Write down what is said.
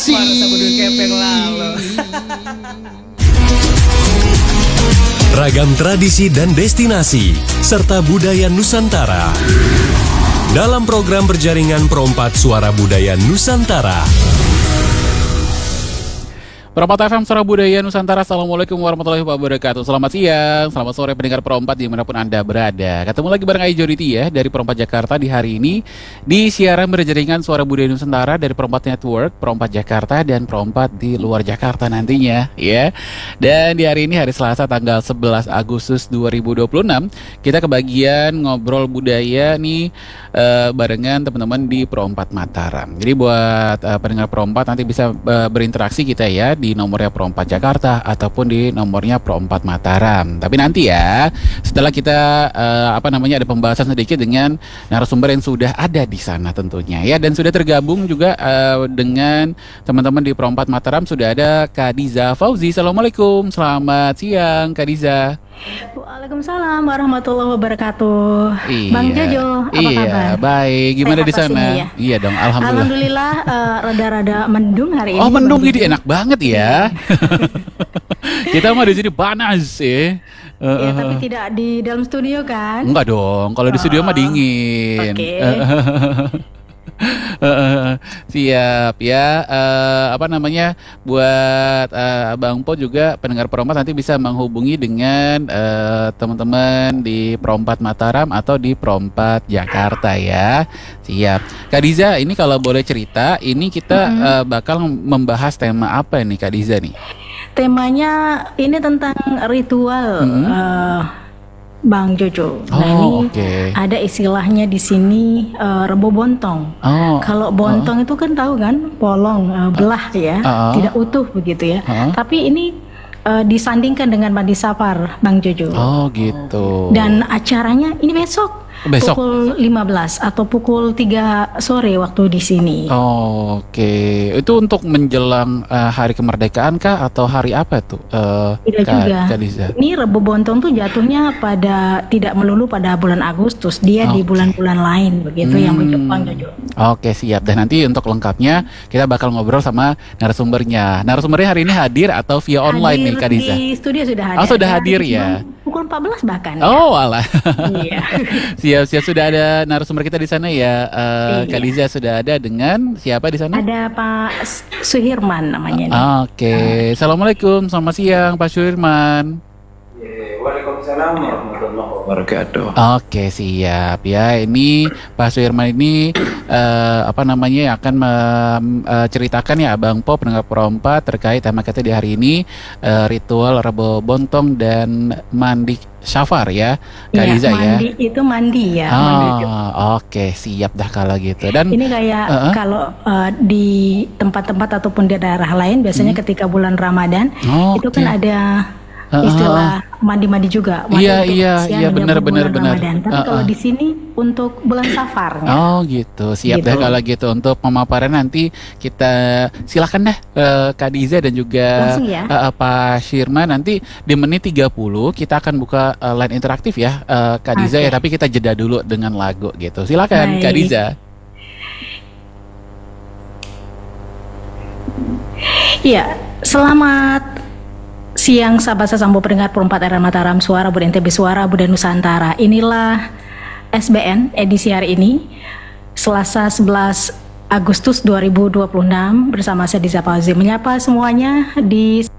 Asik. Ragam tradisi dan destinasi serta budaya Nusantara dalam program berjaringan Perompat Suara Budaya Nusantara. Perompat FM Suara Budaya Nusantara. Assalamualaikum warahmatullahi wabarakatuh. Selamat siang, selamat sore pendengar Perompat dimanapun Anda berada. Ketemu lagi bareng Ayu Joriti ya dari Perompat Jakarta di hari ini di siaran berjaringan Suara Budaya Nusantara dari Perompat Network, Perompat Jakarta dan Perompat di luar Jakarta nantinya ya. Dan di hari ini hari Selasa tanggal 11 Agustus 2026 kita kebagian ngobrol budaya nih barengan teman-teman di Perompat Mataram. Jadi buat pendengar Perompat nanti bisa berinteraksi kita ya di nomornya Perompat Jakarta ataupun di nomornya Perompat Mataram. Tapi nanti ya setelah kita ada pembahasan sedikit dengan narasumber yang sudah ada di sana tentunya ya, dan sudah tergabung juga dengan teman-teman di Perompat Mataram sudah ada Kak Diza Fauzi. Assalamualaikum, selamat siang Kak Diza. Waalaikumsalam warahmatullahi wabarakatuh. Iya. Bang Jojo, apa kabar? Baik. Gimana di sana? Ya? Iya dong, alhamdulillah. Rada-rada mendung hari ini. Oh, mendung ini enak banget ya. Kita mah di sini panas ya. Ya, tapi tidak di dalam studio kan? Enggak dong. Kalau di studio mah dingin. Oke. Siap ya. Buat Bang Po juga pendengar Perompat nanti bisa menghubungi dengan teman-teman di Perompat Mataram atau di Perompat Jakarta ya. Siap. Kak Diza, ini kalau boleh cerita, ini kita bakal membahas tema apa nih Kak Diza nih? Temanya ini tentang ritual. Bang Jojo. Ada istilahnya di sini rebo bontong. Kalau bontong itu kan tahu kan, polong, belah ya, tidak utuh begitu ya. Tapi ini disandingkan dengan mandi safar, Bang Jojo. Oh gitu. Dan acaranya ini besok. Pukul 15 atau pukul 3 sore waktu di sini. Oke. Itu untuk menjelang hari kemerdekaan kah atau hari apa tuh? Tidak juga. Ini rebo bontong tuh jatuhnya tidak melulu pada bulan Agustus, dia di bulan-bulan lain begitu yang Bang Jojo. Oke, siap. Dan nanti untuk lengkapnya kita bakal ngobrol sama narasumbernya. Narasumbernya hari ini hadir atau via online nih Kak Diza? Di studio sudah hadir. Oh, sudah hadir ya. Pukul 14 bahkan. Oh, alah. Iya. Siap sudah ada narasumber kita di sana ya. Kak Diza sudah ada dengan siapa di sana? Ada Pak Suhirman namanya. Oke. Assalamualaikum, selamat siang Pak Suhirman. Waalaikumsalam warahmatullahi wabarakatuh. Oke, siap ya. Ini Pak Suhirman ini akan menceritakan ya Abang Po pendengar Perompat terkait tema kita di hari ini ritual rebo bontong dan mandi safar ya, Kak Diza ya. Mandi itu mandi ya. Oke, siap dah kalau gitu. Dan ini kayak kalau di tempat-tempat ataupun di daerah lain biasanya ketika bulan Ramadan itu kan ada istilah mandi-mandi juga. Iya benar. Tapi kalau di sini untuk bulan safar. Gitu. Siap deh kalau gitu. Untuk pemaparan nanti kita silakan deh Kak Diza dan juga Pak Syirman, nanti di menit 30 kita akan buka line interaktif ya Kak Diza ya, tapi kita jeda dulu dengan lagu gitu. Silakan Kak Diza. Iya, selamat siang sahabat Sasambo pendengar Perompat RR Mataram, Suara Budaya NTB, Suara Budaya Nusantara. Inilah SBN edisi hari ini Selasa 11 Agustus 2026 bersama saya Diza Fauzi menyapa semuanya di